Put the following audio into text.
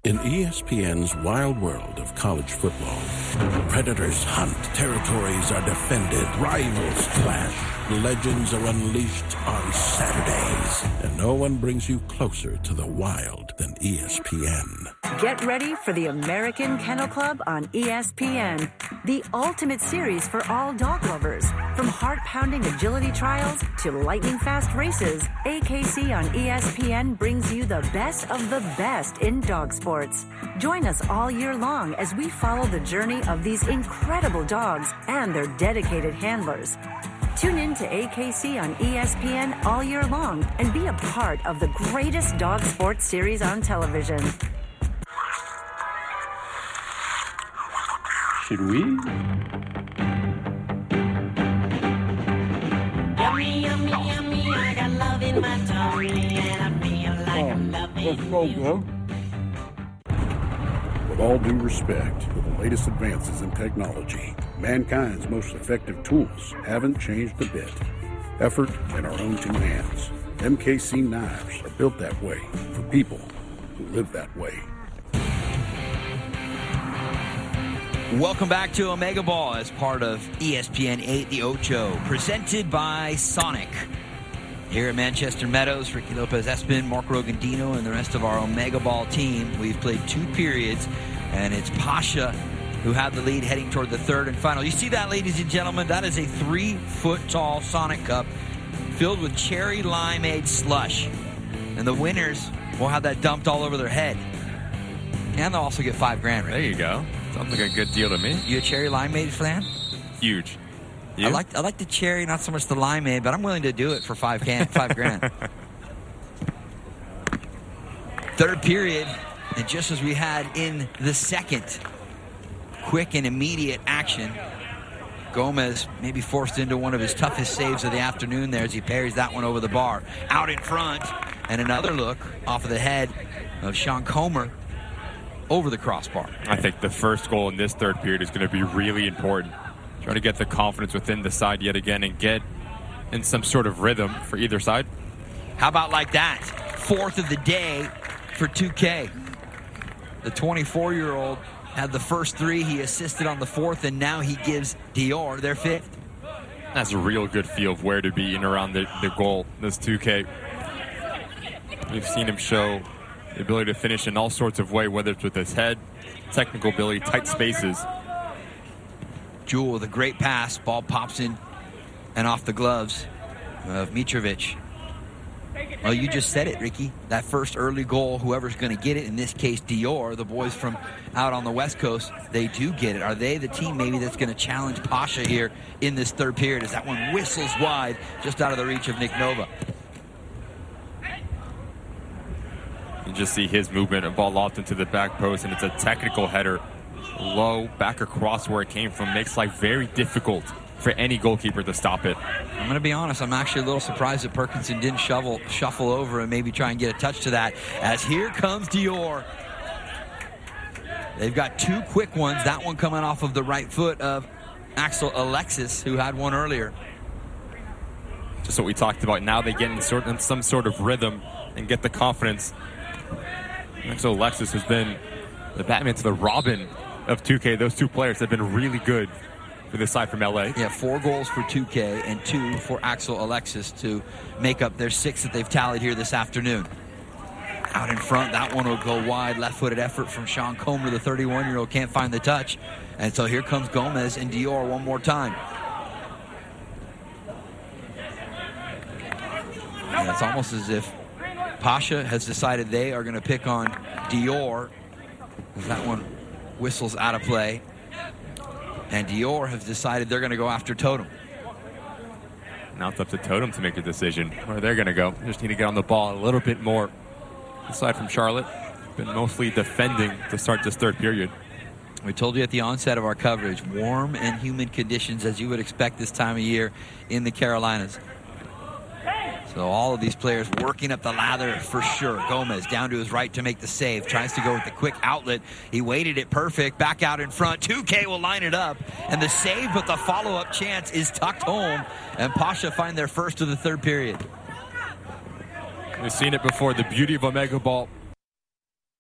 In ESPN's wild world of college football, predators hunt, territories are defended, rivals clash, legends are unleashed on Saturdays, and no one brings you closer to the wild than ESPN. Get ready for the American Kennel Club on ESPN, the ultimate series for all dog lovers. From heart-pounding agility trials to lightning-fast races, AKC on ESPN brings you the best of the best in dog sports. Join us all year long as we follow the journey of these incredible dogs and their dedicated handlers. Tune in to AKC on ESPN all year long and be a part of the greatest dog sports series on television. Should we? Yummy, yummy, yummy, I got love in my tummy, and I feel like I'm loving Let's go, you. Jim. With all due respect to the latest advances in technology, mankind's most effective tools haven't changed a bit. Effort in our own two hands. MKC knives are built that way for people who live that way. Welcome back to Omega Ball as part of ESPN 8 The Ocho, presented by Sonic. Here at Manchester Meadows, Ricky Lopez-Espin, Mark Rogandino, and the rest of our Omega Ball team. We've played 2 periods, and it's Pasha who had the lead heading toward the third and final. You see that, ladies and gentlemen? That is a 3-foot-tall Sonic Cup filled with cherry limeade slush. And the winners will have that dumped all over their head. And they'll also get $5,000, right? There you go. Sounds like a good deal to me. You a cherry limeade fan? Huge. You? I like the cherry, not so much the limeade, but I'm willing to do it for $5,000. Third period, and just as we had in the second, quick and immediate action. Gomez maybe forced into one of his toughest saves of the afternoon there as he parries that one over the bar. Out in front, and another look off of the head of Sean Comer over the crossbar. I think the first goal in this third period is going to be really important. Trying to get the confidence within the side yet again and get in some sort of rhythm for either side. How about like that? Fourth of the day for 2K. The 24-year-old had the first 3. He assisted on the 4th, and now he gives Dior their 5th. That's a real good feel of where to be in around the goal, this 2K. We've seen him show the ability to finish in all sorts of ways, whether it's with his head, technical ability, tight spaces. Jewel with a great pass. Ball pops in and off the gloves of Mitrovic. Well, you just said it, Ricky. That first early goal, whoever's going to get it, in this case Dior, the boys from out on the West Coast, they do get it. Are they the team maybe that's going to challenge Pasha here in this third period as that one whistles wide just out of the reach of Nick Nova? You just see his movement, a ball loft into the back post, and it's a technical header low back across where it came from. Makes life very difficult for any goalkeeper to stop it. I'm going to be honest, I'm actually a little surprised that Perkinson didn't shuffle over and maybe try and get a touch to that, as here comes Dior. They've got 2 quick ones, that one coming off of the right foot of Axel Alexis, who had one earlier. Just what we talked about. Now they get in some sort of rhythm and get the confidence. Axel Alexis has been the Batman to the Robin of 2K. Those 2 players have been really good for this side from LA. Yeah, 4 goals for 2K and 2 for Axel Alexis to make up their 6 that they've tallied here this afternoon. Out in front, that one will go wide. Left-footed effort from Sean Comer, the 31-year-old, can't find the touch. And so here comes Gomez and Dior one more time. And it's almost as if Pasha has decided they are going to pick on Dior, as that one whistles out of play. And Dior has decided they're going to go after Totem. Now it's up to Totem to make a decision where they're going to go. Just need to get on the ball a little bit more. Aside from Charlotte, been mostly defending to start this third period. We told you at the onset of our coverage, warm and humid conditions as you would expect this time of year in the Carolinas. So all of these players working up the lather for sure. Gomez down to his right to make the save. Tries to go with the quick outlet. He waited it perfect. Back out in front. 2K will line it up. And the save, but the follow-up chance is tucked home. And Pasha find their first of the third period. We've seen it before. The beauty of Omega Ball,